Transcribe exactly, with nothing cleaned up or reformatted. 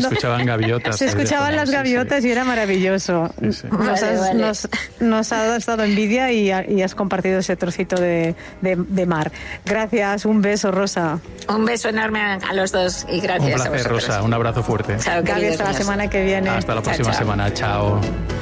Se escuchaban gaviotas. Se escuchaban las gaviotas, sí, sí. Y era maravilloso. Sí, sí. Nos, vale, has, vale. Nos, nos has dado envidia y, y has compartido ese trocito de, de, de mar. Gracias, un beso, Rosa. Un beso enorme a los dos y gracias. Un placer, a vosotros. Rosa, un abrazo fuerte. Chao, Gaby, hasta la semana que viene. Hasta la próxima chao, chao. semana, chao.